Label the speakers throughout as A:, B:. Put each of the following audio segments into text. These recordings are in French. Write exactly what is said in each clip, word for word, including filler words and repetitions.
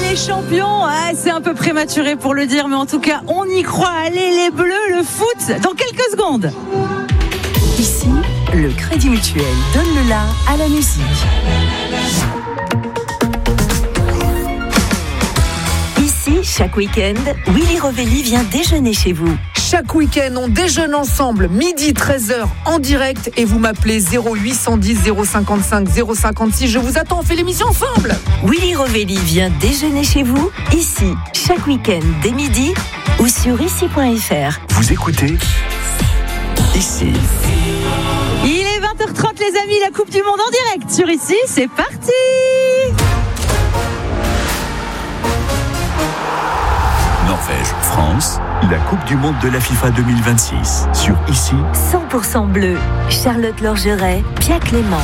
A: des champions, ah, c'est un peu prématuré pour le dire, mais en tout cas, on y croit. Allez, les Bleus, le foot, dans quelques secondes.
B: Ici, le Crédit Mutuel donne le la à la musique. Ici, chaque week-end, Willy Rovelli vient déjeuner chez vous.
C: Chaque week-end, on déjeune ensemble, midi treize heures en direct, et vous m'appelez zéro huit cent dix zéro cinquante-cinq zéro cinquante-six. Je vous attends, on fait l'émission ensemble.
B: Willy Rovelli vient déjeuner chez vous, ici, chaque week-end dès midi ou sur ici point f r.
D: Vous écoutez Ici.
A: Il est vingt heures trente, les amis, la Coupe du Monde en direct sur Ici, c'est parti.
D: Norvège, France, la Coupe du Monde de la FIFA deux mille vingt-six. Sur Ici.
B: cent pour cent bleu, Charlotte Lorgeret, Pia Clément.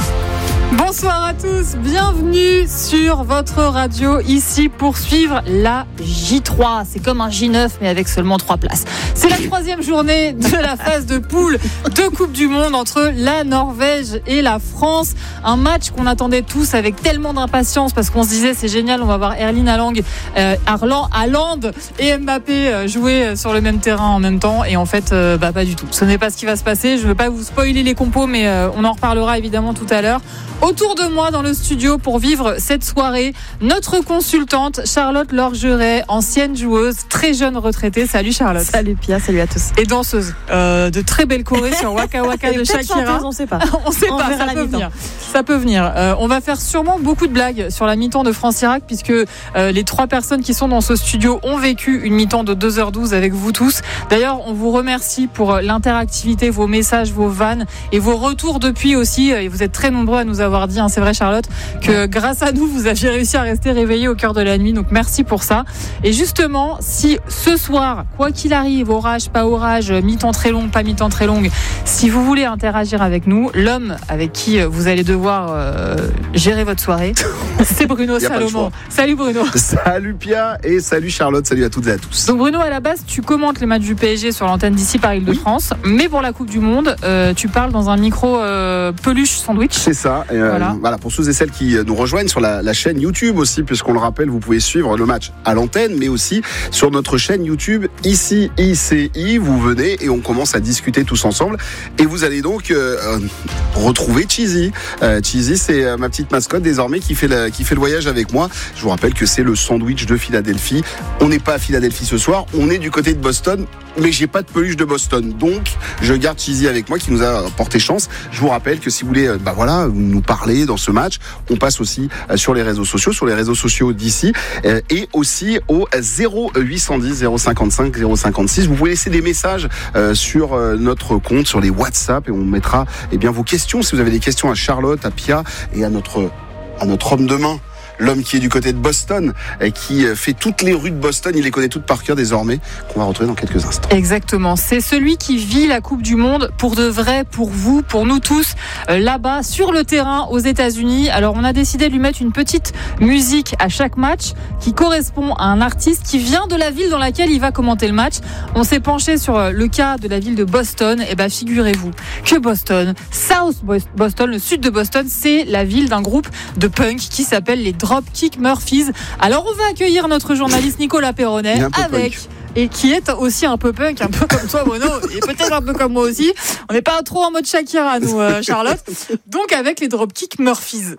E: Bonsoir à tous, bienvenue sur votre radio ici pour suivre la J trois. C'est comme un J neuf mais avec seulement trois places. C'est la troisième journée de la phase de poule de Coupe du Monde entre la Norvège et la France. Un match qu'on attendait tous avec tellement d'impatience parce qu'on se disait c'est génial, on va voir Erling Haaland, euh, Haaland et Mbappé euh, jouer sur le même terrain en même temps. Et en fait, euh, bah, pas du tout. Ce n'est pas ce qui va se passer. Je ne veux pas vous spoiler les compos mais euh, on en reparlera évidemment tout à l'heure. Autour de moi dans le studio pour vivre cette soirée, notre consultante Charlotte Lorgeret, ancienne joueuse, très jeune retraitée. Salut Charlotte.
F: Salut Pia, salut à tous.
E: Et danseuse euh, de très belles chorés sur Waka Waka de Shakira.
F: On sait pas.
E: on sait
F: on
E: pas, ça
F: la
E: peut,
F: mi-temps.
E: venir. ça peut venir. Euh, on va faire sûrement beaucoup de blagues sur la mi-temps de France-Irak puisque euh, les trois personnes qui sont dans ce studio ont vécu une mi-temps de deux heures douze avec vous tous. D'ailleurs, on vous remercie pour l'interactivité, vos messages, vos vannes et vos retours depuis aussi. Et vous êtes très nombreux à nous avoir dit, hein, c'est vrai Charlotte, que grâce à nous, vous aviez réussi à rester réveillés au cœur de la nuit. Donc merci pour ça. Et justement, si ce soir, quoi qu'il arrive, orage, pas orage, mi-temps très longue, pas mi-temps très longue, si vous voulez interagir avec nous, l'homme avec qui vous allez devoir euh, gérer votre soirée, c'est Bruno Salomon. Salut Bruno.
G: Salut Pia et salut Charlotte, salut à toutes et à tous.
E: Donc Bruno, à la base, tu commentes les matchs du P S G sur l'antenne d'ici par Île-de-France, oui. Mais pour la Coupe du Monde, euh, tu parles dans un micro euh, peluche sandwich.
G: C'est ça. Et euh, voilà. voilà. Pour ceux et celles qui nous rejoignent sur la, la chaîne YouTube aussi, puisqu'on le rappelle, vous pouvez suivre le match à l'antenne, mais aussi sur notre chaîne YouTube Ici I C I. Vous venez et on commence à discuter tous ensemble. Et vous allez donc euh, retrouver Cheesy. Euh, Cheesy, c'est euh, ma petite mascotte désormais qui fait, la, qui fait le voyage avec moi. Je vous rappelle que c'est le sandwich de Philadelphie. On n'est pas à Philadelphie ce soir, on est du côté de Boston, mais j'ai pas de peluche de Boston. Donc, je garde Cheesy avec moi qui nous a porté chance. Je vous rappelle que si vous voulez euh, bah voilà, nous parler dans ce match, on passe aussi euh, sur les réseaux sociaux, sur les réseaux sociaux d'ici euh, et aussi au zéro huit cent dix zéro cinquante-cinq zéro cinquante-six. Vous pouvez laisser des messages euh, sur euh, notre compte, sur les WhatsApp et on mettra eh bien, vos questions. Si vous avez des questions à Charlotte, à Pia et à notre, à notre homme de main, l'homme qui est du côté de Boston et qui fait toutes les rues de Boston, il les connaît toutes par cœur désormais, qu'on va retrouver dans quelques instants.
E: Exactement, c'est celui qui vit la Coupe du Monde pour de vrai, pour vous, pour nous tous, euh, là-bas, sur le terrain aux États-Unis. Alors on a décidé de lui mettre une petite musique à chaque match qui correspond à un artiste qui vient de la ville dans laquelle il va commenter le match. On s'est penché sur le cas de la ville de Boston. Et bien figurez-vous que Boston, South Boston, le sud de Boston, c'est la ville d'un groupe de punk qui s'appelle les Dropkick Murphys. Alors on va accueillir notre journaliste Nicolas Perronnet avec punk. Et qui est aussi un peu punk, un peu comme toi Bruno, et peut-être un peu comme moi aussi. On n'est pas trop en mode Shakira nous euh, Charlotte. Donc avec les Dropkick Murphys.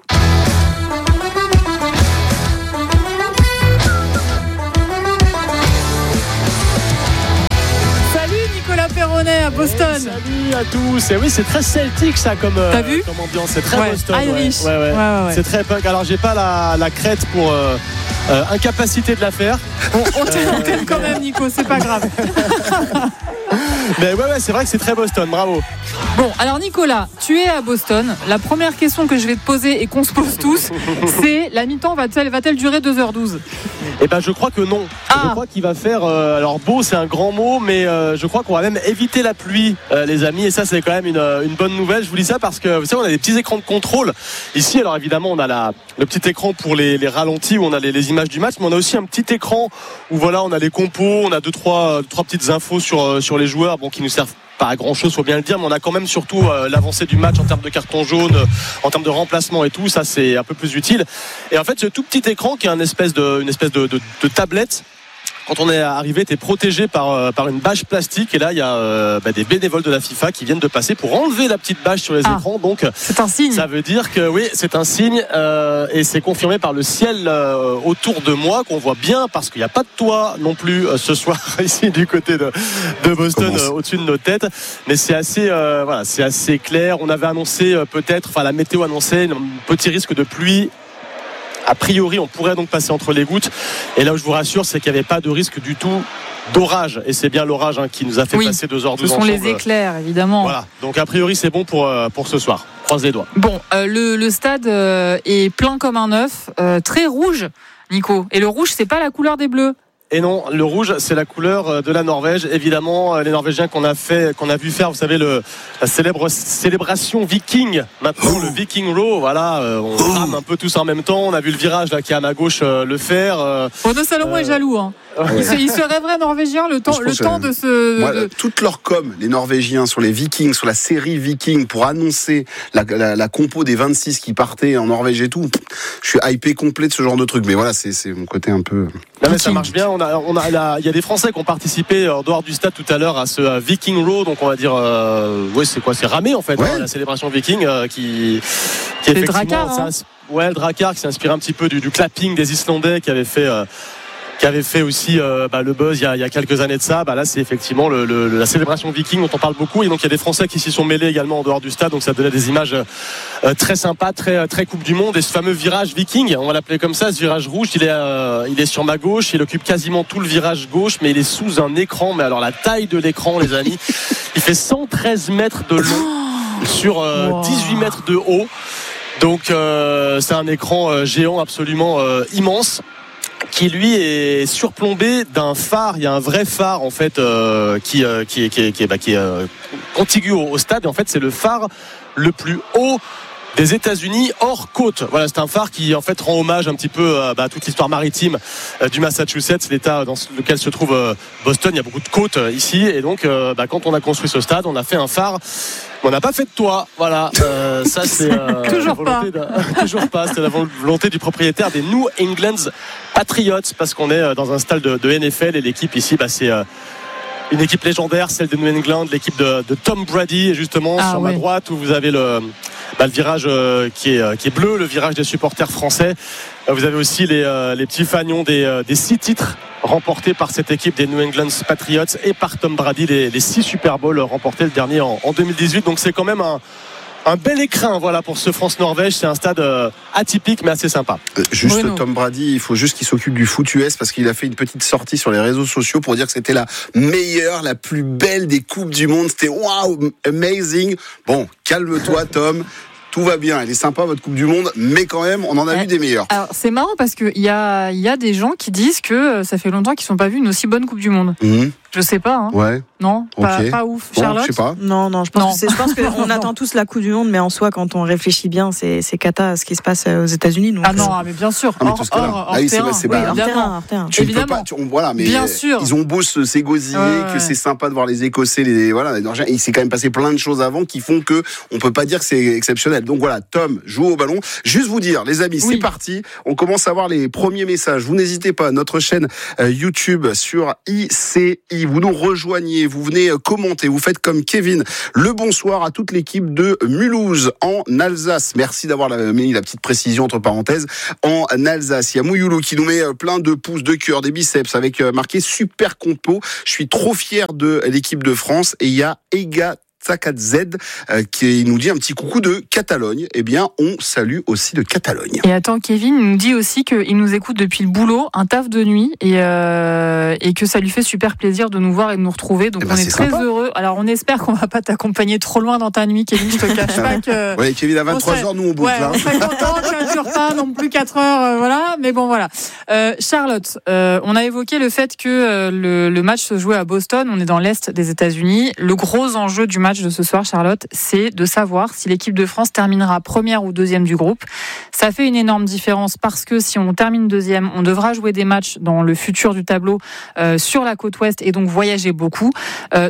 E: Perronnet à Boston.
H: Salut à tous. Et oui, c'est très celtique ça comme,
E: T'as vu
H: comme ambiance. C'est très
E: ouais.
H: Boston.
E: Irish.
H: Ouais. Ouais, ouais.
E: Ouais, ouais, ouais.
H: C'est très punk. Alors j'ai pas la, la crête pour euh, euh, incapacité de la faire.
E: On, on t'aime, on t'aime quand même Nico, c'est pas grave.
H: Mais ouais, ouais, c'est vrai que c'est très Boston, bravo.
E: Bon, alors Nicolas, tu es à Boston. La première question que je vais te poser et qu'on se pose tous, c'est la mi-temps va-t-elle, va-t-elle durer deux heures douze ?
H: Eh ben, je crois que non.
E: Ah.
H: Je crois qu'il va faire. Euh, alors beau, c'est un grand mot, mais euh, je crois qu'on va même éviter la pluie, euh, les amis. Et ça, c'est quand même une, une bonne nouvelle. Je vous dis ça parce que vous savez, on a des petits écrans de contrôle ici. Alors évidemment, on a la, le petit écran pour les, les ralentis où on a les, les images du match, mais on a aussi un petit écran où voilà, on a les compos, on a deux trois, deux, trois petites infos sur sur les joueurs, bon, qui nous servent pas grand chose, faut bien le dire, mais on a quand même surtout euh, l'avancée du match en termes de carton jaune, euh, en termes de remplacement et tout, ça c'est un peu plus utile. Et en fait, ce tout petit écran qui est une espèce de, une espèce de, de, de tablette. Quand on est arrivé, t'es protégé par, euh, par une bâche plastique et là il y a euh, bah, des bénévoles de la FIFA qui viennent de passer pour enlever la petite bâche sur les
E: ah,
H: écrans. Donc
E: c'est un signe.
H: Ça veut dire que oui, c'est un signe euh, et c'est confirmé par le ciel euh, autour de moi qu'on voit bien parce qu'il n'y a pas de toit non plus euh, ce soir ici du côté de, de Boston euh, au-dessus de nos têtes. Mais c'est assez, euh, voilà, c'est assez clair. On avait annoncé euh, peut-être, enfin la météo annonçait un petit risque de pluie. A priori, on pourrait donc passer entre les gouttes. Et là où je vous rassure, c'est qu'il n'y avait pas de risque du tout d'orage. Et c'est bien l'orage hein, qui nous a fait
E: oui,
H: passer deux heures de
E: ce sont
H: ensemble.
E: les éclairs, évidemment.
H: Voilà. Donc a priori, c'est bon pour, pour ce soir. Croise les doigts.
E: Bon, euh, le, le stade euh, est plein comme un œuf, euh, très rouge, Nico. Et le rouge, c'est pas la couleur des Bleus.
H: Et non, le rouge, c'est la couleur de la Norvège. Évidemment, les Norvégiens qu'on a fait, qu'on a vu faire, vous savez, le, la célèbre célébration viking. Maintenant, oh. le Viking Row, voilà, on oh. rame un peu tous en même temps. On a vu le virage là qui est à ma gauche euh, le faire. Euh,
E: Renaud Salomon euh, est jaloux. Hein. Ouais. Il, se, il se rêverait norvégien le temps, le temps de se.
G: Moi,
E: de...
G: Toute leur com, les Norvégiens, sur les Vikings, sur la série Viking, pour annoncer la, la, la compo des vingt-six qui partaient en Norvège et tout. Je suis hypé complet de ce genre de truc. Mais voilà, c'est, c'est mon côté un peu.
H: Non mais ça marche bien. On a, on a, là, il y a des Français qui ont participé en dehors du stade tout à l'heure à ce euh, Viking Row. Donc on va dire, euh, ouais, c'est quoi, c'est ramé en fait, ouais. hein, la célébration Viking euh, qui, qui
E: est effectivement. Drakkar, hein.
H: Ouais, le Drakkar qui s'inspire un petit peu du, du clapping des Islandais qui avait fait. Euh, qui avait fait aussi euh, bah, le buzz il y, a, il y a quelques années de ça. Bah, là c'est effectivement le, le, la célébration Viking dont on parle beaucoup et donc il y a des Français qui s'y sont mêlés également en dehors du stade, donc ça donnait des images euh, très sympas, très, très Coupe du Monde. Et ce fameux virage Viking, on va l'appeler comme ça, ce virage rouge, il est, euh, il est sur ma gauche, il occupe quasiment tout le virage gauche, mais il est sous un écran, mais alors la taille de l'écran les amis, il fait cent treize mètres de long sur euh, wow. dix-huit mètres de haut, donc euh, c'est un écran euh, géant absolument euh, immense, qui lui est surplombé d'un phare. Il y a un vrai phare en fait euh, qui, euh, qui est, qui est, qui est, bah, qui est euh, contigu au, au stade. Et en fait, c'est le phare le plus haut des États-Unis hors côte. Voilà, c'est un phare qui en fait rend hommage un petit peu à bah, toute l'histoire maritime euh, du Massachusetts, l'État dans lequel se trouve euh, Boston. Il y a beaucoup de côtes euh, ici, et donc euh, bah, quand on a construit ce stade, on a fait un phare. On n'a pas fait de toit, voilà. Euh, ça c'est euh,
E: toujours pas.
H: De, toujours pas. C'est la volonté du propriétaire des New England Patriots, parce qu'on est dans un stade de, de N F L et l'équipe ici, bah, c'est euh, une équipe légendaire, celle de New England, l'équipe de, de Tom Brady. Et justement ah, sur oui. ma droite où vous avez le, bah, le virage euh, qui est qui est bleu, le virage des supporters français. Vous avez aussi les, euh, les petits fanions des, euh, des six titres remportés par cette équipe des New England Patriots et par Tom Brady, les, les six Super Bowls remportés, le dernier en, en deux mille dix-huit. Donc c'est quand même un, un bel écrin, voilà, pour ce France-Norvège. C'est un stade euh, atypique mais assez sympa.
G: Euh, juste
E: Bruno.
G: Tom Brady, il faut juste qu'il s'occupe du foot U S parce qu'il a fait une petite sortie sur les réseaux sociaux pour dire que c'était la meilleure, la plus belle des Coupes du Monde. C'était waouh, amazing. Bon, calme-toi Tom. Tout va bien, elle est sympa votre Coupe du Monde, mais quand même, on en a
E: ouais.
G: vu des meilleurs.
E: Alors c'est marrant parce qu'il y a, y a des gens qui disent que ça fait longtemps qu'ils n'ont pas vu une aussi bonne Coupe du Monde. Mmh. Je sais pas. Hein.
G: Ouais.
E: Non, pas,
G: okay.
E: pas ouf.
G: Bon,
E: Charlotte,
G: je sais pas.
F: Non, non, je pense
E: non.
F: que c'est, je pense qu'on attend tous la Coupe du Monde, mais en soi, quand on réfléchit bien, c'est, c'est cata ce qui se passe aux États-Unis. Donc
E: ah non, mais bien sûr.
G: Ah, mais
E: hors, hors, hors
G: ah oui,
E: terrain.
G: C'est, c'est
F: oui,
G: pas...
F: hors terrain, hors terrain.
G: Tu
E: évidemment.
G: Peux pas, tu, on, voilà, mais
E: bien sûr.
G: Ils ont beau se s'égosiller, ouais, que ouais. c'est sympa de voir les Écossais, les voilà, les Norvégiens. Il s'est quand même passé plein de choses avant qui font que on peut pas dire que c'est exceptionnel. Donc voilà, Tom joue au ballon. Juste vous dire, les amis, oui. c'est parti. On commence à voir les premiers messages. Vous n'hésitez pas. Notre chaîne euh, YouTube sur I C I. Vous nous rejoignez. Vous venez commenter, vous faites comme Kevin. Le bonsoir à toute l'équipe de Mulhouse en Alsace. Merci d'avoir mis la petite précision entre parenthèses en Alsace. Il y a Mouyoulou qui nous met plein de pouces, de cœur, des biceps avec marqué super compo. Je suis trop fier de l'équipe de France. Et il y a Ega Tsakadze euh, qui nous dit un petit coucou de Catalogne. Eh bien, on salue aussi de Catalogne.
E: Et attends, Kevin nous dit aussi qu'il nous écoute depuis le boulot, un taf de nuit, et, euh, et que ça lui fait super plaisir de nous voir et de nous retrouver. Donc eh ben, on est, est très sympa. Heureux. Alors on espère qu'on va pas t'accompagner trop loin dans ta nuit, Kevin. Je te cache pas que.
G: Oui, Kevin, à vingt-trois heures, nous on boucle.
E: Ouais,
G: là.
E: On serait content que ça ne dure pas non plus quatre heures, euh, voilà. Mais bon, voilà. Euh, Charlotte, euh, on a évoqué le fait que euh, le, le match se jouait à Boston. On est dans l'est des États-Unis. Le gros enjeu du match de ce soir, Charlotte, c'est de savoir si l'équipe de France terminera première ou deuxième du groupe. Ça fait une énorme différence parce que si on termine deuxième, on devra jouer des matchs dans le futur du tableau euh, sur la côte ouest et donc voyager beaucoup. Euh, ton objectif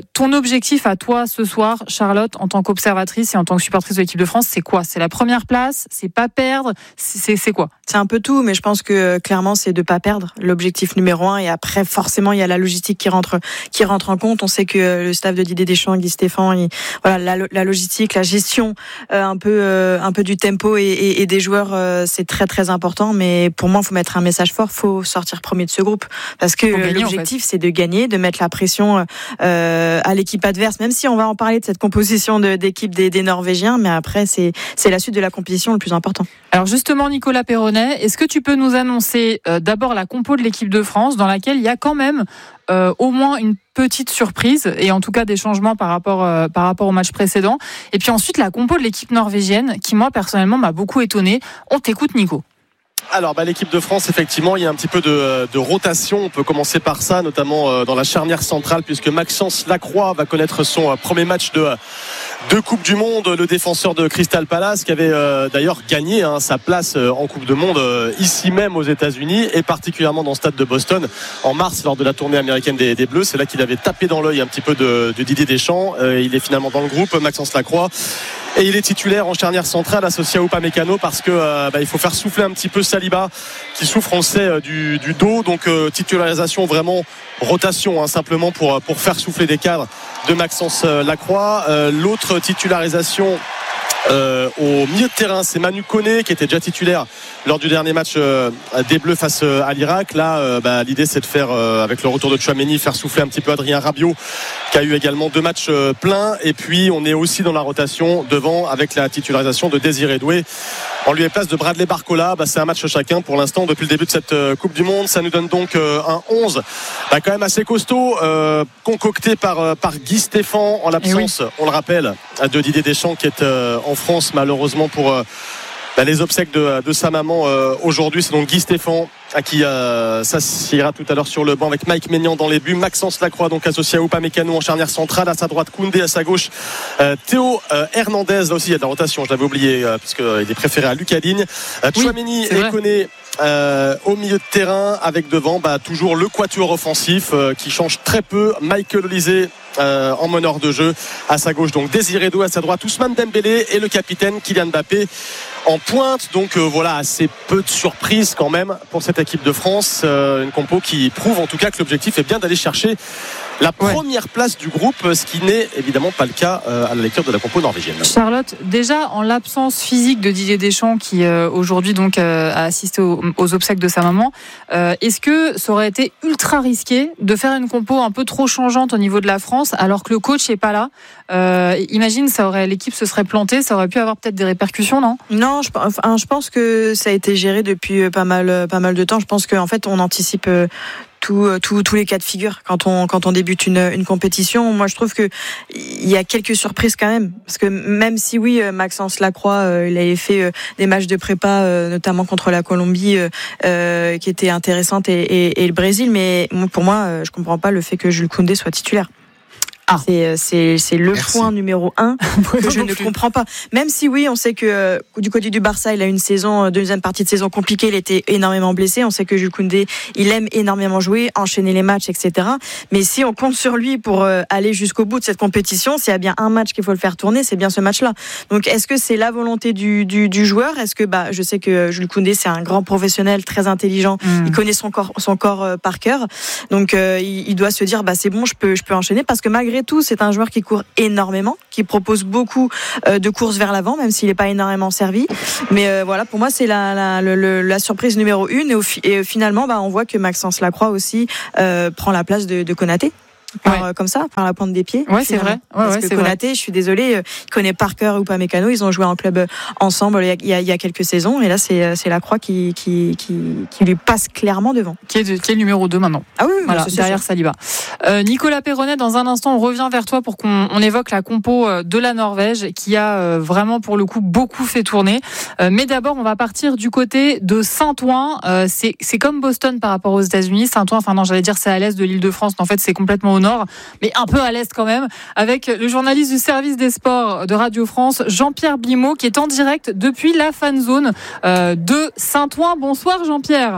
E: objectif à toi ce soir, Charlotte, en tant qu'observatrice et en tant que supportrice de l'équipe de France, c'est quoi? C'est la première place? C'est pas perdre? C'est, c'est quoi?
F: C'est un peu tout, mais je pense que clairement c'est de pas perdre, l'objectif numéro un. Et après forcément il y a la logistique qui rentre qui rentre en compte. On sait que le staff de Didier Deschamps, Guy Stéphane, il, voilà la, la logistique, la gestion euh, un peu euh, un peu du tempo et, et, et des joueurs, euh, c'est très très important. Mais pour moi, il faut mettre un message fort, faut sortir premier de ce groupe parce que gagner, l'objectif en fait. C'est de gagner, de mettre la pression euh, à l'équipe adverse. Même si on va en parler de cette composition de, d'équipe des, des Norvégiens, mais après c'est c'est la suite de la compétition le plus important.
E: Alors justement, Nicolas Perronnet, est-ce que tu peux nous annoncer euh, d'abord la compo de l'équipe de France, dans laquelle il y a quand même euh, au moins une petite surprise, et en tout cas des changements par rapport, euh, par rapport au match précédent, et puis ensuite la compo de l'équipe norvégienne, qui moi personnellement m'a beaucoup étonné. On t'écoute, Nico.
H: Alors bah, l'équipe de France, effectivement, il y a un petit peu de, de rotation. On peut commencer par ça, notamment euh, dans la charnière centrale, puisque Maxence Lacroix va connaître son euh, premier match de, de Coupe du Monde. Le défenseur de Crystal Palace, qui avait euh, d'ailleurs gagné hein, sa place euh, en Coupe du Monde euh, ici même aux États-Unis, et particulièrement dans le stade de Boston en mars lors de la tournée américaine des, des Bleus. C'est là qu'il avait tapé dans l'œil un petit peu de, de Didier Deschamps. Euh, il est finalement dans le groupe, Maxence Lacroix. Et il est titulaire en charnière centrale associé à Upamecano parce que euh, bah, il faut faire souffler un petit peu Saliba qui souffre, on le sait, euh, du, du dos. Donc euh, titularisation, vraiment rotation hein, simplement pour, pour faire souffler des cadres de Maxence Lacroix. Euh, l'autre titularisation Euh, au milieu de terrain, c'est Manu Koné qui était déjà titulaire lors du dernier match euh, des Bleus face euh, à l'Irak. Là, euh, bah, l'idée c'est de faire, euh, avec le retour de Tchouaméni, faire souffler un petit peu Adrien Rabiot qui a eu également deux matchs euh, pleins. Et puis on est aussi dans la rotation devant avec la titularisation de Désiré Doué en lieu et place de Bradley Barcola. Bah, c'est un match chacun pour l'instant depuis le début de cette euh, Coupe du Monde. Ça nous donne donc euh, un onze bah, quand même assez costaud, euh, concocté par, euh, par Guy Stéphane en l'absence, oui. on le rappelle, de Didier Deschamps qui est euh, en France malheureusement pour euh, bah, les obsèques de, de sa maman euh, aujourd'hui. C'est donc Guy Stéphane à qui euh, s'assiera tout à l'heure sur le banc avec Mike Maignan dans les buts. Maxence Lacroix donc associé à Upamecano en charnière centrale, à sa droite Koundé, à sa gauche euh, Théo euh, Hernandez. Là aussi il y a de la rotation, je l'avais oublié euh, puisqu'il euh, est préféré à Lucas Digne. euh, Tchouaméni oui, et Koné euh, au milieu de terrain, avec devant bah, toujours le quatuor offensif euh, qui change très peu. Michael Olise Euh, en meneur de jeu, à sa gauche donc Désiré Doué, à sa droite Ousmane Dembélé et le capitaine Kylian Mbappé en pointe. Donc euh, voilà, assez peu de surprises quand même pour cette équipe de France, euh, une compo qui prouve en tout cas que l'objectif est bien d'aller chercher la première ouais. place du groupe, ce qui n'est évidemment pas le cas euh, à la lecture de la compo norvégienne.
E: Charlotte, déjà en l'absence physique de Didier Deschamps qui euh, aujourd'hui donc euh, a assisté aux, aux obsèques de sa maman, euh, est-ce que ça aurait été ultra risqué de faire une compo un peu trop changeante au niveau de la France alors que le coach n'est pas là? euh, Imagine, ça aurait, l'équipe se serait plantée, ça aurait pu avoir peut-être des répercussions, non?
F: Non, je, enfin, je pense que ça a été géré depuis pas mal, pas mal de temps. Je pense qu'en fait, on anticipe euh, Tout, tout, tous les cas de figure quand on, quand on débute une, une compétition. Moi, je trouve que il y a quelques surprises quand même, parce que même si oui, Maxence Lacroix, euh, il avait fait euh, des matchs de prépa, euh, notamment contre la Colombie, euh, euh, qui étaient intéressantes, et, et, et le Brésil, mais pour moi, euh, je comprends pas le fait que Jules Koundé soit titulaire. Ah. C'est, c'est, c'est le Merci. point numéro un que je ne comprends pas. Même si oui, on sait que euh, du côté du Barça, il a une saison, deuxième partie de saison compliquée, il était énormément blessé. On sait que Jules Koundé, il aime énormément jouer, enchaîner les matchs, et cetera. Mais si on compte sur lui pour euh, aller jusqu'au bout de cette compétition, s'il y a bien un match qu'il faut le faire tourner, c'est bien ce match-là. Donc, est-ce que c'est la volonté du, du, du joueur? Est-ce que, bah, je sais que Jules Koundé, c'est un grand professionnel, très intelligent. Mmh. Il connaît son corps, son corps euh, par cœur. Donc, euh, il, il doit se dire, bah, c'est bon, je peux, je peux enchaîner, parce que malgré tout, c'est un joueur qui court énormément, qui propose beaucoup euh, de courses vers l'avant, même s'il n'est pas énormément servi. Mais euh, voilà, pour moi, c'est la, la, la, la surprise numéro une. Et, au, et finalement, bah, on voit que Maxence Lacroix aussi euh, prend la place de, de Konaté. Par, ouais. Comme ça, par la pointe des pieds.
E: Ouais, c'est vrai. Ouais,
F: Parce
E: ouais,
F: que
E: c'est
F: Konaté,
E: vrai.
F: je suis désolée, il connaît par cœur Upamecano. Ils ont joué en club ensemble il y a, il y a, il y a quelques saisons. Et là, c'est, c'est Lacroix qui, qui, qui, qui lui passe clairement devant.
E: Qui est, de, qui est le numéro deux maintenant.
F: Ah oui,
E: voilà, derrière sûr. Saliba. Euh, Nicolas Perronnet, dans un instant, on revient vers toi pour qu'on on évoque la compo de la Norvège qui a vraiment, pour le coup, beaucoup fait tourner. Euh, mais d'abord, on va partir du côté de Saint-Ouen. Euh, c'est, c'est comme Boston par rapport aux États-Unis. Saint-Ouen, enfin non, j'allais dire c'est à l'est de l'Île-de-France. En fait, c'est complètement au nord. Mais un peu à l'est quand même, avec le journaliste du service des sports de Radio France, Jean-Pierre Blimaud, qui est en direct depuis la fan zone euh, de Saint-Ouen. Bonsoir Jean-Pierre.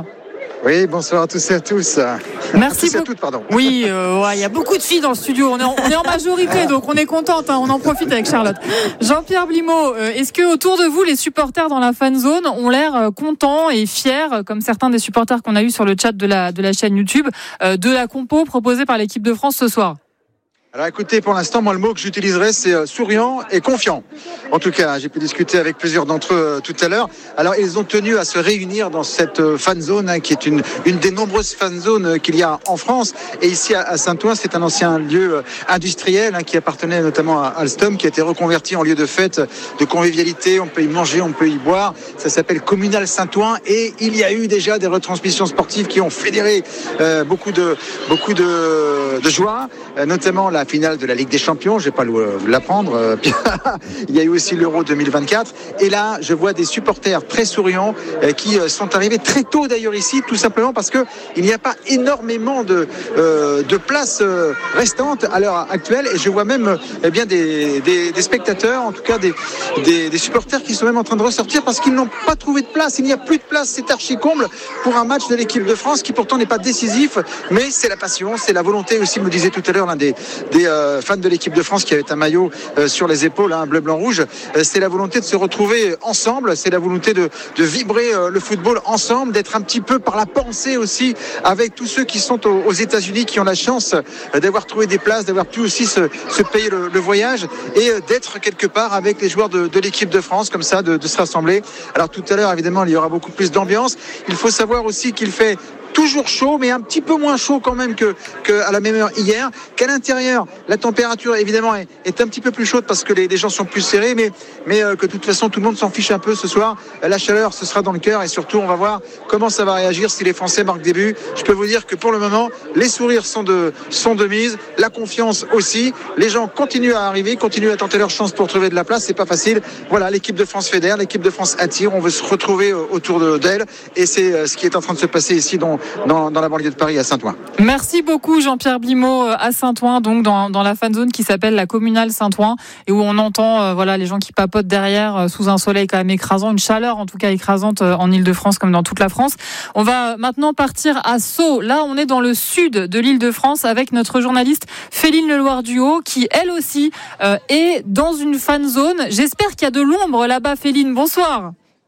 I: Oui, bonsoir à tous et à tous.
E: Merci
I: tous et à
E: beaucoup.
I: toutes, pardon.
E: Oui, il euh, ouais, y a beaucoup de filles dans le studio. On est en, on est en majorité, donc on est contente. Hein, on en profite avec Charlotte. Jean-Pierre Blimaud, euh, est-ce que autour de vous, les supporters dans la fan zone ont l'air euh, contents et fiers, euh, comme certains des supporters qu'on a eu sur le chat de la de la chaîne YouTube, euh, de la compo proposée par l'équipe de France ce soir?
I: Alors écoutez, pour l'instant, moi le mot que j'utiliserais c'est euh, souriant et confiant. En tout cas, j'ai pu discuter avec plusieurs d'entre eux euh, tout à l'heure. Alors ils ont tenu à se réunir dans cette euh, fan zone hein, qui est une une des nombreuses fan zones euh, qu'il y a en France. Et ici à, à Saint-Ouen, c'est un ancien lieu euh, industriel hein, qui appartenait notamment à Alstom, qui a été reconverti en lieu de fête, de convivialité. On peut y manger, on peut y boire. Ça s'appelle Communal Saint-Ouen et il y a eu déjà des retransmissions sportives qui ont fédéré euh, beaucoup de beaucoup de, de joie, euh, notamment la finale de la Ligue des Champions, je vais pas vous l'apprendre. Il y a eu aussi l'Euro deux mille vingt-quatre. Et là, je vois des supporters très souriants qui sont arrivés très tôt d'ailleurs ici, tout simplement parce que il n'y a pas énormément de euh, de places restantes à l'heure actuelle. Et je vois même eh bien des, des des spectateurs, en tout cas des, des des supporters qui sont même en train de ressortir parce qu'ils n'ont pas trouvé de place. Il n'y a plus de place. C'est archi comble pour un match de l'équipe de France qui pourtant n'est pas décisif, mais c'est la passion, c'est la volonté aussi, me disait tout à l'heure l'un des des euh, fans de l'équipe de France qui avait un maillot euh, sur les épaules, hein, bleu, blanc, rouge. Euh, c'est la volonté de se retrouver ensemble, c'est la volonté de, de vibrer euh, le football ensemble, d'être un petit peu par la pensée aussi avec tous ceux qui sont aux, aux États-Unis, qui ont la chance euh, d'avoir trouvé des places, d'avoir pu aussi se, se payer le, le voyage et euh, d'être quelque part avec les joueurs de, de l'équipe de France, comme ça, de, de se rassembler. Alors tout à l'heure, évidemment, il y aura beaucoup plus d'ambiance. Il faut savoir aussi qu'il fait toujours chaud, mais un petit peu moins chaud quand même que, que à la même heure hier. Qu'à l'intérieur, la température évidemment est, est un petit peu plus chaude parce que les, les gens sont plus serrés, mais, mais euh, que de toute façon tout le monde s'en fiche un peu ce soir. La chaleur, ce sera dans le cœur et surtout on va voir comment ça va réagir si les Français marquent des buts. Je peux vous dire que pour le moment, les sourires sont de, sont de mise, la confiance aussi. Les gens continuent à arriver, continuent à tenter leur chance pour trouver de la place. C'est pas facile. Voilà, l'équipe de France fédère, l'équipe de France attire. On veut se retrouver autour de, d'elle et c'est ce qui est en train de se passer ici dans Dans, dans la banlieue de Paris à Saint-Ouen.
E: Merci beaucoup Jean-Pierre Blimaud à Saint-Ouen, donc dans, dans la fan zone qui s'appelle la Communale Saint-Ouen et où on entend euh, voilà les gens qui papotent derrière euh, sous un soleil quand même écrasant, une chaleur en tout cas écrasante euh, en Île-de-France comme dans toute la France. On va maintenant partir à Sceaux. Là, on est dans le sud de l'Île-de-France avec notre journaliste Féline Leloir-Duhaut qui elle aussi euh, est dans une fan zone. J'espère qu'il y a de l'ombre là-bas. Féline, bonsoir.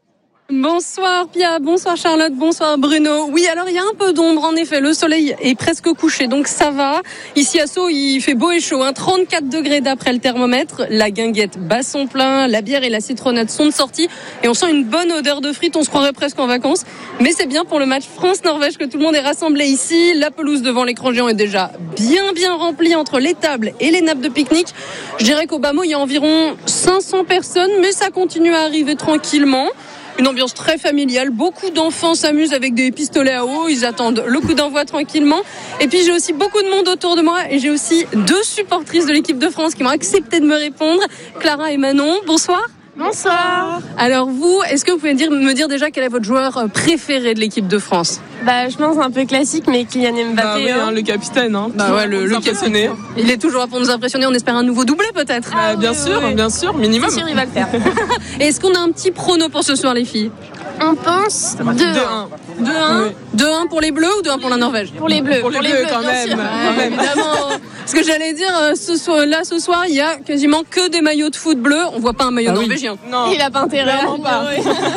J: Bonsoir Pia, bonsoir Charlotte, bonsoir Bruno. Oui, alors il y a un peu d'ombre en effet, le soleil est presque couché donc ça va. Ici à Sceaux, il fait beau et chaud, hein. trente-quatre degrés d'après le thermomètre, la guinguette bat son plein, la bière et la citronnade sont de sortie et on sent une bonne odeur de frites, on se croirait presque en vacances. Mais c'est bien pour le match France-Norvège que tout le monde est rassemblé ici. La pelouse devant l'écran géant est déjà bien bien remplie entre les tables et les nappes de pique-nique. Je dirais qu'au bas mot, il y a environ cinq cents personnes, mais ça continue à arriver tranquillement. Une ambiance très familiale, beaucoup d'enfants s'amusent avec des pistolets à eau, ils attendent le coup d'envoi tranquillement. Et puis j'ai aussi beaucoup de monde autour de moi et j'ai aussi deux supportrices de l'équipe de France qui m'ont accepté de me répondre, Clara et Manon. Bonsoir.
K: Bonsoir.
J: Alors vous, est-ce que vous pouvez dire, me dire déjà quel est votre joueur préféré de l'équipe de France ?
K: Bah, je pense un peu classique, mais Kylian Mbappé.
L: Bah oui, hein, le capitaine, hein.
J: Bah ouais, le, le cassonné. Il est toujours là pour nous impressionner. On espère un nouveau doublé peut-être.
L: Ah, euh, bien oui, sûr, oui. bien sûr, minimum.
K: C'est sûr, il va le faire.
J: Et est-ce qu'on a un petit prono pour ce soir, les filles ?
K: On pense deux un.
J: deux un. deux un pour les Bleus ou deux un pour la Norvège ?
K: Pour les Bleus.
L: Pour les, pour les Bleus, Bleus, quand même. Sûr.
J: Ouais, même. Évidemment. Ce que j'allais dire, ce soir, là ce soir, il y a quasiment que des maillots de foot bleus. On voit pas un maillot ah, norvégien.
K: Oui. Non. Il a pas intérêt.
J: Vraiment pas.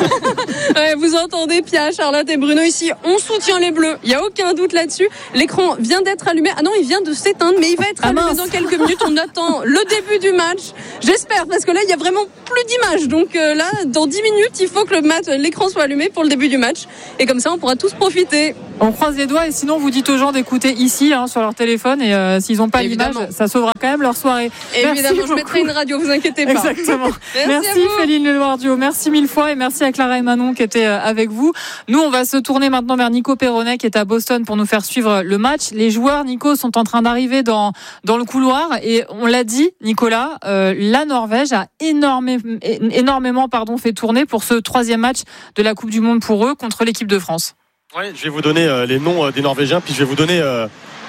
J: Ouais, vous entendez Pia, Charlotte et Bruno ici. On soutient les Bleus. Il y a aucun doute là-dessus. L'écran vient d'être allumé. Ah non, il vient de s'éteindre, mais il va être ah, allumé mince. Dans quelques minutes. On attend le début du match. J'espère, parce que là, il y a vraiment plus d'images. Donc euh, là, dans dix minutes, il faut que le match, l'écran soit allumé pour le début du match. Et comme ça, on pourra tous profiter.
E: On croise les doigts et sinon, vous dites aux gens d'écouter ici hein, sur leur téléphone et euh, s'ils n'ont pas l'image, ça sauvera quand même leur soirée.
J: Évidemment, merci je mettrai une radio, vous inquiétez pas.
E: Exactement. Merci, merci Féline Leloir-Duhaut. Merci mille fois et merci à Clara et Manon qui étaient avec vous. Nous, on va se tourner maintenant vers Nico Perronnet qui est à Boston pour nous faire suivre le match. Les joueurs, Nico, sont en train d'arriver dans, dans le couloir et on l'a dit, Nicolas, euh, la Norvège a énormément, énormément pardon, fait tourner pour ce troisième match de la Coupe du Monde pour eux contre l'équipe de France.
H: Ouais, je vais vous donner euh, les noms euh, des Norvégiens, puis je vais vous donner euh,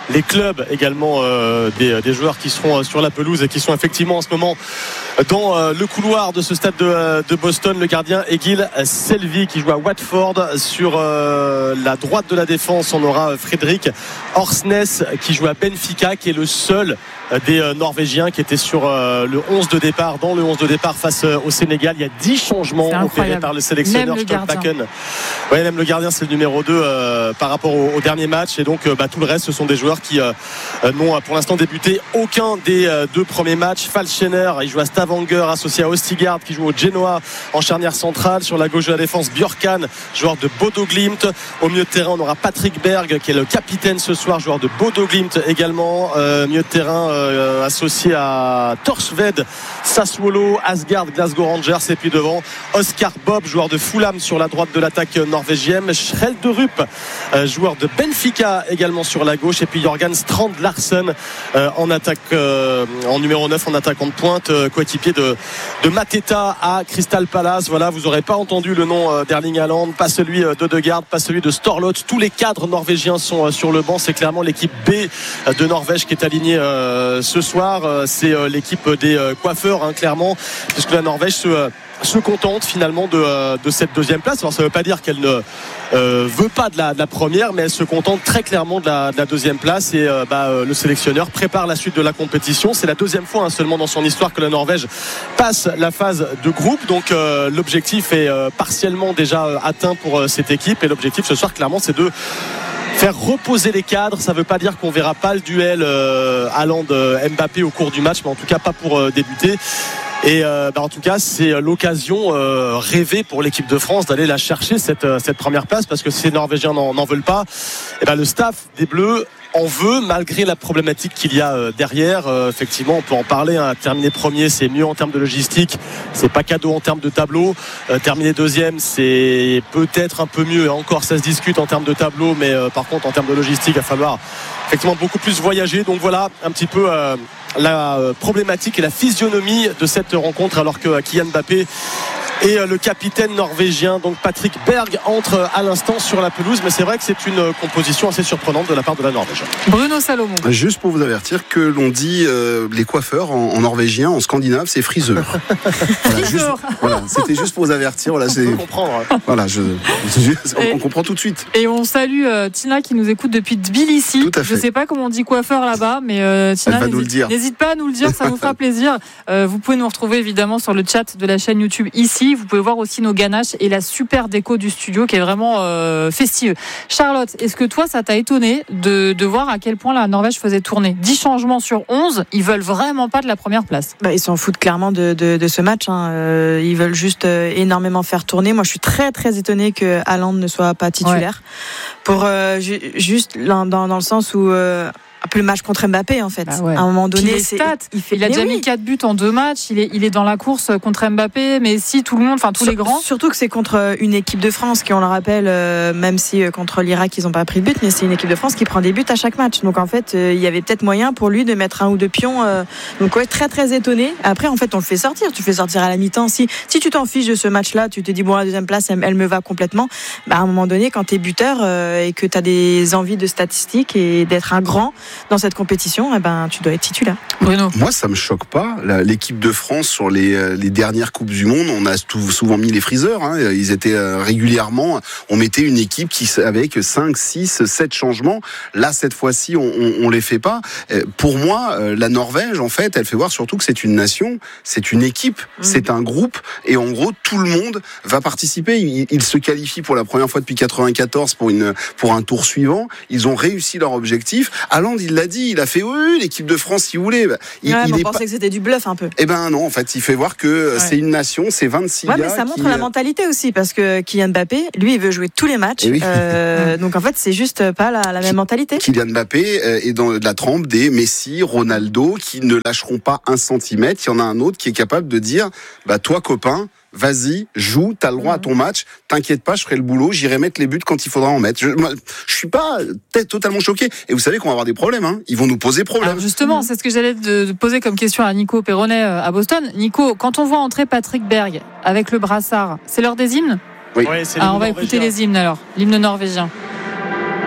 H: les clubs également euh, des, des joueurs qui seront sur la pelouse et qui sont effectivement en ce moment dans euh, le couloir de ce stade de, de Boston. Le gardien Egil Selvi qui joue à Watford. Sur euh, la droite de la défense, on aura Frédéric Orsnes qui joue à Benfica, qui est le seul des euh, Norvégiens qui était sur euh, le onze de départ, dans le onze de départ face euh, au Sénégal. Il y a dix changements opérés par le sélectionneur Stolbakken. Ouais, même le gardien, c'est le numéro deux euh, par rapport au, au dernier match. Et donc euh, bah, tout le reste, ce sont des joueurs qui euh, n'ont pour l'instant débuté aucun des euh, deux premiers matchs. Falschener, il joue à Stavanger, associé à Ostigard, qui joue au Genoa en charnière centrale. Sur la gauche de la défense, Björkan, joueur de Bodo Glimt. Au milieu de terrain, on aura Patrick Berg, qui est le capitaine ce soir, joueur de Bodo Glimt également. Euh, milieu de terrain euh, associé à Torsved, Sassuolo, Asgard, Glasgow Rangers. Et puis devant, Oscar Bob, joueur de Fulham sur la droite de l'attaque norvégienne. Schrelderup, euh, joueur de Benfica également sur la gauche. Et puis Jorgen Strand Larsen euh, en attaque, euh, en numéro neuf, en attaquant de pointe, euh, coéquipier de, de Mateta à Crystal Palace. Voilà, vous n'aurez pas entendu le nom euh, d'Erling Haaland, pas celui euh, d'Odegaard, pas celui de Storlot. Tous les cadres norvégiens sont euh, sur le banc. C'est clairement l'équipe B euh, de Norvège qui est alignée euh, ce soir. Euh, c'est euh, l'équipe des euh, coiffeurs, hein, clairement, puisque la Norvège se euh, se contente finalement de, de cette deuxième place. Alors ça ne veut pas dire qu'elle ne euh, veut pas de la, de la première, mais elle se contente très clairement de la, de la deuxième place. Et euh, bah, le sélectionneur prépare la suite de la compétition. C'est la deuxième fois hein, seulement dans son histoire que la Norvège passe la phase de groupe. Donc euh, l'objectif est euh, partiellement déjà euh, atteint pour euh, cette équipe. Et l'objectif ce soir clairement c'est de faire reposer les cadres. Ça ne veut pas dire qu'on verra pas le duel euh, Haaland-Mbappé au cours du match, mais en tout cas pas pour euh, débuter. Et euh, bah en tout cas c'est l'occasion euh, rêvée pour l'équipe de France d'aller la chercher cette, cette première place, parce que si les Norvégiens n'en, n'en veulent pas, et ben le staff des Bleus en veut, malgré la problématique qu'il y a euh, derrière. Euh, effectivement on peut en parler, hein. Terminer premier c'est mieux en termes de logistique, c'est pas cadeau en termes de tableau. euh, terminer deuxième c'est peut-être un peu mieux, et encore ça se discute en termes de tableau, mais euh, par contre en termes de logistique il va falloir effectivement beaucoup plus voyager. Donc voilà un petit peu euh, la problématique et la physionomie de cette rencontre, alors que Kylian Mbappé et le capitaine norvégien, donc Patrick Berg, entre à l'instant sur la pelouse. Mais c'est vrai que c'est une composition assez surprenante de la part de la Norvège.
E: Bruno Salomon.
G: Juste pour vous avertir que l'on dit euh, les coiffeurs en, en norvégien, en scandinave, c'est friseur. Voilà, juste, voilà, c'était juste pour vous avertir. Voilà, c'est,
H: on peut comprendre.
G: Voilà, je, je, on,
E: et,
G: on comprend tout de suite.
E: Et on salue euh, Tina qui nous écoute depuis Tbilissi.
G: Tout à fait.
E: Je ne sais pas comment on dit coiffeur là-bas, mais euh, Tina,
G: Elle va nous le dire.
E: N'hésite pas à nous le dire, ça nous fera plaisir. Euh, vous pouvez nous retrouver évidemment sur le chat de la chaîne YouTube ici. Vous pouvez voir aussi nos ganaches et la super déco du studio qui est vraiment euh, festive. Charlotte, est-ce que toi ça t'a étonné de, de voir à quel point la Norvège faisait tourner dix changements sur onze? Ils veulent vraiment pas de la première place.
F: Bah, ils s'en foutent clairement de, de, de ce match, hein. euh, ils veulent juste euh, énormément faire tourner. Moi je suis très très étonnée que Haaland ne soit pas titulaire, ouais. pour euh, ju- juste dans, dans, dans le sens où euh, un peu le match contre Mbappé en fait.
E: Bah ouais.
F: À un moment donné,
E: les
F: c'est,
E: stats,
F: il, fait,
E: il a déjà
F: oui.
E: mis quatre buts en deux matchs. Il est, il est dans la course contre Mbappé, mais si tout le monde, enfin tous
F: Sur,
E: les grands.
F: Surtout que c'est contre une équipe de France qui, on le rappelle, euh, même si euh, contre l'Irak ils n'ont pas pris de but, mais c'est une équipe de France qui prend des buts à chaque match. Donc en fait, euh, il y avait peut-être moyen pour lui de mettre un ou deux pions. Euh, donc ouais, très très étonné. Après, en fait, on le fait sortir. Tu fais sortir à la mi-temps. Si si tu t'en fiches de ce match-là, tu te dis bon, la deuxième place, elle, elle me va complètement. Bah, à un moment donné, quand t'es buteur euh, et que t'as des envies de statistiques et d'être un grand dans cette compétition, eh ben, tu dois être titulaire.
E: Bruno.
G: Moi, ça me choque pas. La, l'équipe de France sur les, les dernières Coupes du Monde, on a tout, souvent mis les friseurs. Hein. Ils étaient euh, régulièrement. On mettait une équipe qui avec cinq, six, sept changements. Là, cette fois-ci, on, on, on les fait pas. Euh, pour moi, euh, la Norvège, en fait, elle fait voir surtout que c'est une nation, c'est une équipe, mmh. c'est un groupe, et en gros, tout le monde va participer. Ils, ils se qualifient pour la première fois depuis quatre-vingt-quatorze pour une pour un tour suivant. Ils ont réussi leur objectif. Haaland, il l'a dit, il a fait oui, l'équipe de France, si vous voulez. Il,
F: ouais,
G: il
F: on
G: est
F: pensait
G: pas...
F: que c'était du bluff un peu.
G: Eh ben non, en fait, il fait voir que ouais. c'est une nation, c'est vingt-six
F: ouais,
G: gars.
F: Mais ça montre
G: qui...
F: la mentalité aussi, parce que Kylian Mbappé, lui, il veut jouer tous les matchs.
G: Oui.
F: Euh, donc en fait, c'est juste pas la, la même mentalité.
G: Kylian Mbappé est dans la trempe des Messi, Ronaldo, qui ne lâcheront pas un centimètre. Il y en a un autre qui est capable de dire, bah toi copain, vas-y, joue, t'as le droit à ton match, t'inquiète pas, je ferai le boulot, j'irai mettre les buts quand il faudra en mettre. Je, moi, je suis pas totalement choqué. Et vous savez qu'on va avoir des problèmes, hein. Ils vont nous poser problème.
E: Alors justement, c'est ce que j'allais de poser comme question à Nico Perronnet à Boston. Nico, quand on voit entrer Patrick Berg avec le brassard, c'est l'heure des hymnes?
G: Oui.
H: Ouais, c'est
E: alors on va écouter les hymnes alors, l'hymne norvégien.